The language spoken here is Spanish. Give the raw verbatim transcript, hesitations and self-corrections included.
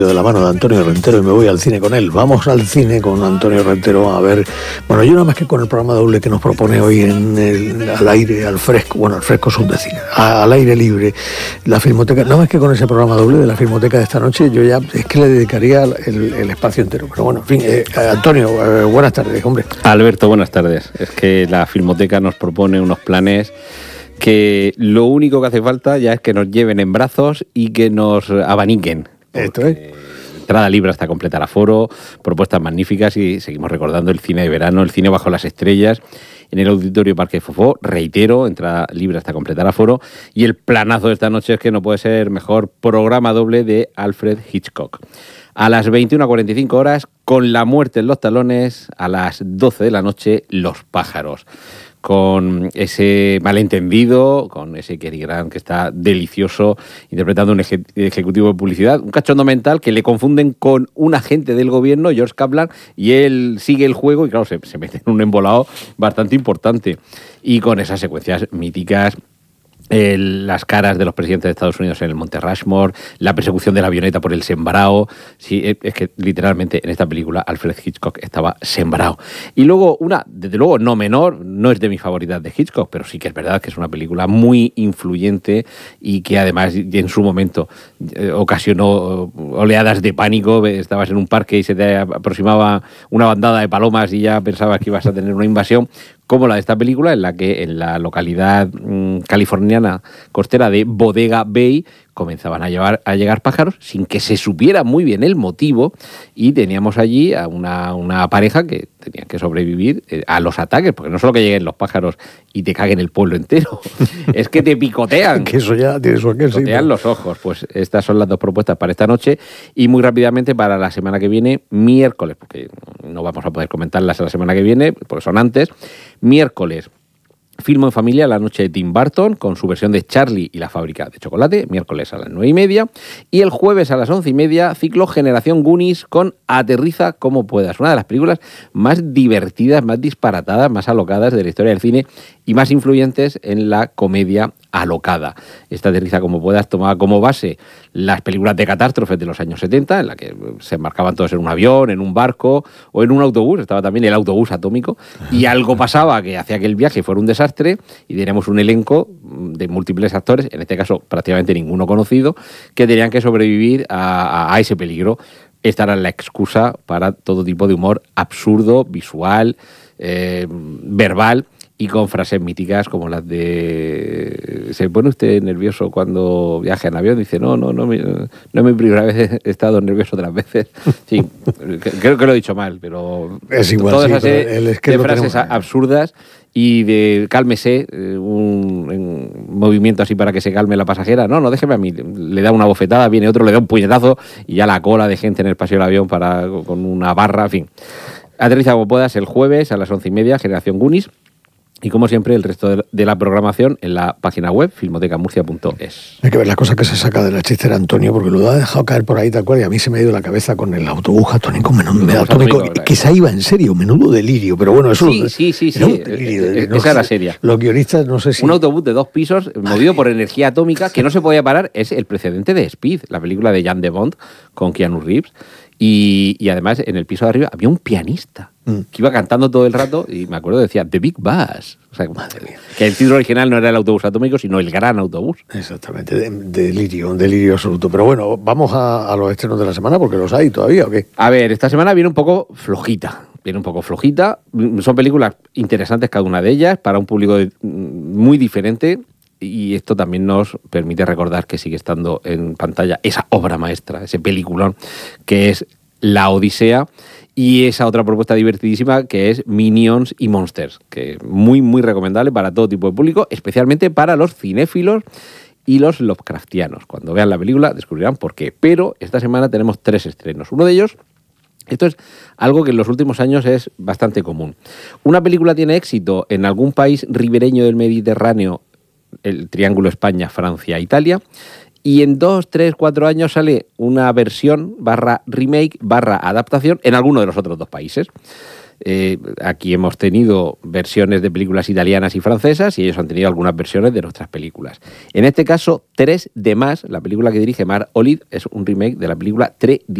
de la mano de Antonio Rentero y me voy al cine con él. Vamos al cine con Antonio Rentero a ver, bueno, yo nada más que con el programa doble que nos propone hoy en el, al aire, al fresco, bueno, al fresco es un decir, al aire libre, la Filmoteca, nada más que con ese programa doble de la Filmoteca de esta noche, yo ya es que le dedicaría el, el espacio entero. Pero bueno, en fin, eh, Antonio, eh, buenas tardes, hombre. Alberto, buenas tardes. Es que la Filmoteca nos propone unos planes que lo único que hace falta ya es que nos lleven en brazos y que nos abaniquen. Esto es. Entrada libre hasta completar aforo, propuestas magníficas y seguimos recordando el cine de verano, el cine bajo las estrellas, en el Auditorio Parque Fofó. Reitero, entrada libre hasta completar aforo. Y el planazo de esta noche es que no puede ser mejor, programa doble de Alfred Hitchcock. A las veintiuna cuarenta y cinco horas, Con la muerte en los talones, a las doce de la noche, Los pájaros. Con ese malentendido, con ese Cary Grant que está delicioso, interpretando un eje- ejecutivo de publicidad, un cachondo mental que le confunden con un agente del gobierno, George Kaplan, y él sigue el juego y claro, se, se mete en un embolado bastante importante. Y con esas secuencias míticas, El, las caras de los presidentes de Estados Unidos en el Monte Rushmore, la persecución de la avioneta por el sembrado. Sí, es que literalmente en esta película Alfred Hitchcock estaba sembrado. Y luego una, desde luego no menor, no es de mis favoritas de Hitchcock, pero sí que es verdad que es una película muy influyente y que además en su momento eh, ocasionó oleadas de pánico. Estabas en un parque y se te aproximaba una bandada de palomas y ya pensabas que ibas a tener una invasión, como la de esta película, en la que en la localidad mmm, californiana costera de Bodega Bay comenzaban a, llevar, a llegar pájaros sin que se supiera muy bien el motivo, y teníamos allí a una, una pareja que tenía que sobrevivir a los ataques, porque no solo que lleguen los pájaros y te caguen el pueblo entero, es que te picotean. Que eso ya tiene su aquel, picotean sí, pero... los ojos. Pues estas son las dos propuestas para esta noche, y muy rápidamente para la semana que viene, miércoles, porque no vamos a poder comentarlas la semana que viene, porque son antes. Miércoles, Filmo en familia, la noche de Tim Burton, con su versión de Charlie y la fábrica de chocolate, miércoles a las nueve y media. Y el jueves a las once y media, ciclo Generación Goonies con Aterriza como puedas. Una de las películas más divertidas, más disparatadas, más alocadas de la historia del cine y más influyentes en la comedia alocada. Esta Aterriza como puedas tomaba como base las películas de catástrofes de los años setenta, en la que se embarcaban todos en un avión, en un barco o en un autobús. Estaba también el autobús atómico y algo pasaba que hacía que el viaje fuera un desastre y teníamos un elenco de múltiples actores, en este caso prácticamente ninguno conocido, que tenían que sobrevivir a, a, a ese peligro. Esta era la excusa para todo tipo de humor absurdo, visual, eh, verbal, y con frases míticas como las de ¿se pone usted nervioso cuando viaja en avión? Dice, no, no, no, no es mi primera vez, he estado nervioso otras veces. Sí, creo que lo he dicho mal, pero es igual, todas sí, esas de frases tenemos... absurdas y de cálmese, un, un movimiento así para que se calme la pasajera. No, no, déjeme a mí. Le da una bofetada, viene otro, le da un puñetazo y ya la cola de gente en el paseo del avión para, con una barra, en fin. Aterriza como puedas el jueves a las once y media, Generación Goonies. Y como siempre, el resto de la programación en la página web filmoteca murcia punto es. Hay que ver la cosa que se saca de la chistera Antonio, porque lo ha dejado caer por ahí tal cual, y a mí se me ha ido la cabeza con el autobús atómico, menudo, me atómico, atómico quizá iba en serio, menudo delirio, pero bueno, eso... Sí, sí, sí, sí. Delirio, eh, no esa sé, era seria. Los guionistas, no sé si... Un autobús de dos pisos, movido por energía atómica, que no se podía parar, es el precedente de Speed, la película de Jan de Bond con Keanu Reeves. Y, y además, en el piso de arriba había un pianista mm. que iba cantando todo el rato, y me acuerdo, decía The Big Bus. O sea, madre mía. Que el título original no era el autobús atómico, sino el gran autobús. Exactamente, de, delirio, un delirio absoluto. Pero bueno, vamos a, a los estrenos de la semana, porque los hay todavía, ¿o qué? A ver, esta semana viene un poco flojita. Viene un poco flojita. Son películas interesantes cada una de ellas, para un público de, muy diferente. Y esto también nos permite recordar que sigue estando en pantalla esa obra maestra, ese peliculón que es La Odisea, y esa otra propuesta divertidísima que es Minions y Monsters, que es muy, muy recomendable para todo tipo de público, especialmente para los cinéfilos y los Lovecraftianos. Cuando vean la película descubrirán por qué. Pero esta semana tenemos tres estrenos. Uno de ellos, esto es algo que en los últimos años es bastante común. Una película tiene éxito en algún país ribereño del Mediterráneo, el triángulo España, Francia, Italia, y en dos, tres, cuatro años sale una versión barra remake barra adaptación en alguno de los otros dos países. Eh, aquí hemos tenido versiones de películas italianas y francesas y ellos han tenido algunas versiones de nuestras películas. En este caso, tres de más, la película que dirige Marc Olive, es un remake de la película Tres